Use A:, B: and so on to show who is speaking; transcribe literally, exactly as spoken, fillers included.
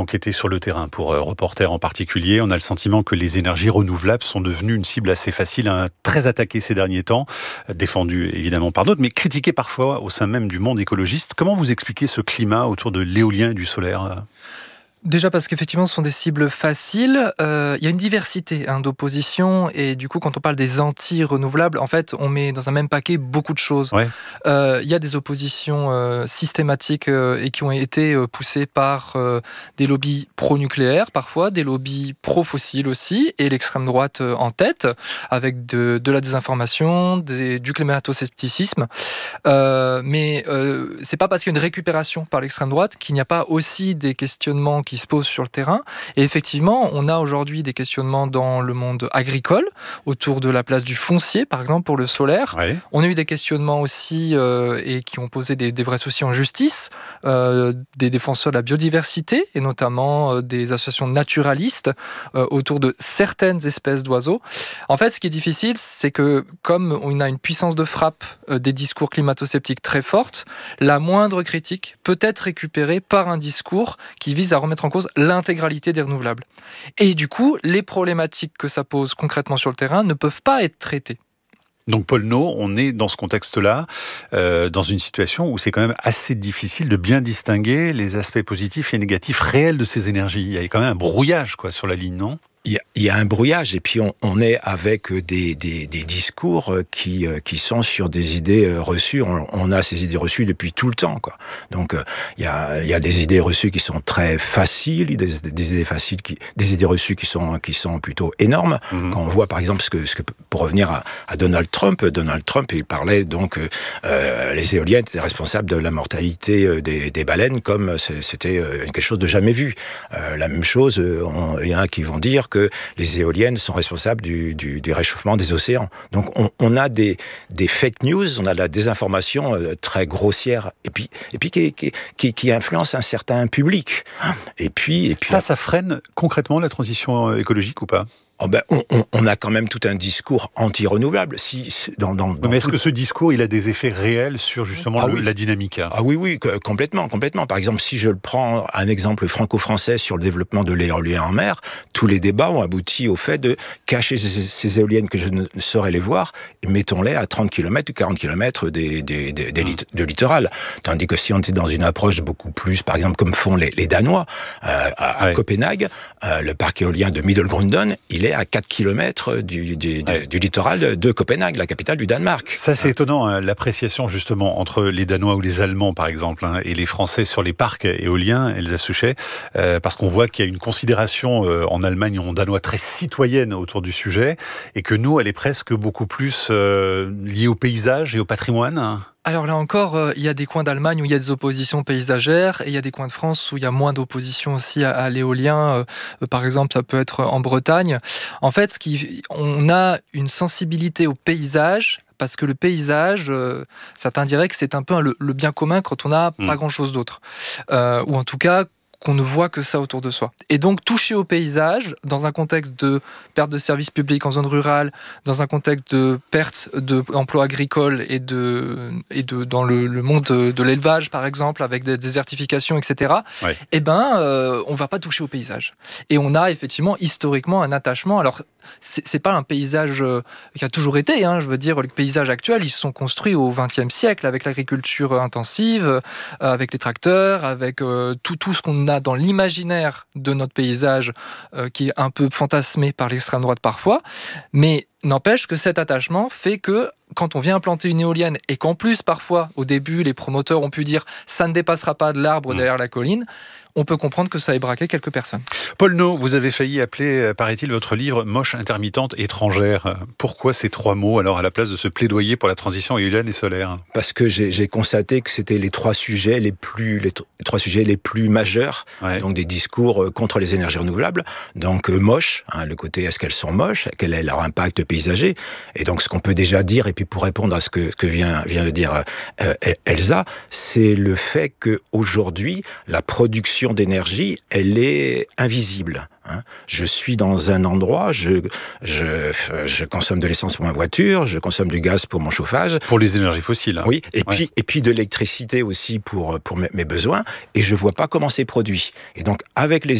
A: enquêté sur le terrain pour Reporter en particulier. On a le sentiment que les énergies renouvelables sont devenues une cible assez facile, hein, très attaquée ces derniers temps, défendue évidemment par d'autres, mais critiquée parfois au sein même du monde écologiste. Comment vous expliquez ce climat autour de l'éolien et du solaire ?
B: Déjà parce qu'effectivement, ce sont des cibles faciles. Euh, il y a une diversité hein, d'oppositions et du coup, quand on parle des anti-renouvelables, en fait, on met dans un même paquet beaucoup de choses.
A: Ouais.
B: Euh, il y a des oppositions euh, systématiques euh, et qui ont été euh, poussées par euh, des lobbies pro-nucléaires, parfois des lobbies pro-fossiles aussi, et l'extrême droite euh, en tête, avec de, de la désinformation, des, du climato-scepticisme. Euh, mais euh, c'est pas parce qu'il y a une récupération par l'extrême droite qu'il n'y a pas aussi des questionnements qui se posent sur le terrain. Et effectivement, on a aujourd'hui des questionnements dans le monde agricole, autour de la place du foncier, par exemple, pour le solaire.
A: Ouais.
B: On a eu des questionnements aussi, euh, et qui ont posé des, des vrais soucis en justice, euh, des défenseurs de la biodiversité, et notamment euh, des associations naturalistes, euh, autour de certaines espèces d'oiseaux. En fait, ce qui est difficile, c'est que, comme on a une puissance de frappe euh, des discours climato-sceptiques très forte, la moindre critique peut être récupérée par un discours qui vise à remettre en cause l'intégralité des renouvelables. Et du coup, les problématiques que ça pose concrètement sur le terrain ne peuvent pas être traitées.
A: Donc Paul Naud, on est dans ce contexte-là, euh, dans une situation où c'est quand même assez difficile de bien distinguer les aspects positifs et négatifs réels de ces énergies. Il y a quand même un brouillage quoi, sur la ligne, non ?
C: Il y, a, il y a un brouillage et puis on, on est avec des, des, des discours qui, qui sont sur des idées reçues. On, on a ces idées reçues depuis tout le temps, quoi. Donc il y a, il y a des idées reçues qui sont très faciles, des, des idées faciles, qui, des idées reçues qui sont, qui sont plutôt énormes. Mmh. Quand on voit par exemple ce que, ce que pour revenir à, à Donald Trump, Donald Trump il parlait donc euh, les éoliennes étaient responsables de la mortalité des, des baleines comme c'était quelque chose de jamais vu. Euh, la même chose, il y en a qui vont dire que les éoliennes sont responsables du, du, du réchauffement des océans. Donc on, on a des, des fake news, on a de la désinformation euh, très grossière et puis, et puis qui, qui, qui, qui influence un certain public. Et puis, et puis
A: ça, ça freine concrètement la transition écologique ou pas ?
C: Oh ben, on, on, on a quand même tout un discours anti-renouvelable. Si, dans, dans, dans
A: mais est-ce
C: tout...
A: que ce discours, il a des effets réels sur justement
C: ah
A: le,
C: oui.
A: la dynamique ?
C: Ah oui, oui, complètement, complètement. Par exemple, si je prends un exemple franco-français sur le développement de l'éolien en mer, tous les débats ont abouti au fait de cacher ces, ces éoliennes que je ne saurais les voir, et mettons-les à trente kilomètres ou quarante kilomètres des, des, des, des, mmh. de littoral. Tandis que si on était dans une approche beaucoup plus, par exemple, comme font les, les Danois, euh, à, à ouais. Copenhague, euh, le parc éolien de Middelgrunden, il est à quatre kilomètres du, du, ouais. du, du littoral de Copenhague, la capitale du Danemark.
A: Ça, c'est hein. étonnant, hein, l'appréciation justement entre les Danois ou les Allemands, par exemple, hein, et les Français sur les parcs éoliens, Elsa Souchet, euh, parce qu'on voit qu'il y a une considération euh, en Allemagne, en danois, très citoyenne autour du sujet, et que nous, elle est presque beaucoup plus euh, liée au paysage et au patrimoine.
B: Alors là encore, euh, il y a des coins d'Allemagne où il y a des oppositions paysagères et il y a des coins de France où il y a moins d'opposition aussi à, à l'éolien. Euh, par exemple, ça peut être en Bretagne. En fait, ce qui, on a une sensibilité au paysage parce que le paysage, euh, certains diraient que c'est un peu le, le bien commun quand on n'a mmh. pas grand-chose d'autre. Euh, ou en tout cas, qu'on ne voit que ça autour de soi. Et donc, toucher au paysage, dans un contexte de perte de services publics en zone rurale, dans un contexte de perte d'emplois agricoles et, de, et de, dans le, le monde de, de l'élevage, par exemple, avec des désertifications, et cetera, ouais. eh ben, euh, on ne va pas toucher au paysage. Et on a effectivement, historiquement, un attachement. Alors, c'est, c'est pas un paysage euh, qui a toujours été, hein, je veux dire, les paysages actuels, ils se sont construits au vingtième siècle, avec l'agriculture intensive, euh, avec les tracteurs, avec euh, tout, tout ce qu'on a dans l'imaginaire de notre paysage, euh, qui est un peu fantasmé par l'extrême droite parfois, mais n'empêche que cet attachement fait que quand on vient implanter une éolienne et qu'en plus parfois au début les promoteurs ont pu dire ça ne dépassera pas de l'arbre mmh. derrière la colline, on peut comprendre que ça ait braqué quelques personnes.
A: Paul Naud, vous avez failli appeler, paraît-il, votre livre « Moche, intermittente, étrangère ». Pourquoi ces trois mots, alors, à la place de ce plaidoyer pour la transition éolienne et solaire ?
C: Parce que j'ai, j'ai constaté que c'était les trois sujets les plus, les, t- les trois sujets les plus majeurs, ouais. donc des discours contre les énergies renouvelables. Donc, euh, moche, hein, le côté est-ce qu'elles sont moches, quel est leur impact paysager. Et donc, ce qu'on peut déjà dire, et puis pour répondre à ce que, que vient, vient de dire euh, Elsa, c'est le fait qu'aujourd'hui, la production d'énergie, elle est invisible. Hein. Je suis dans un endroit, je, je, je consomme de l'essence pour ma voiture, je consomme du gaz pour mon chauffage.
A: Pour les énergies fossiles. Hein.
C: Oui, et,
A: ouais.
C: puis, et puis de l'électricité aussi pour, pour mes, mes besoins, et je ne vois pas comment c'est produit. Et donc, avec les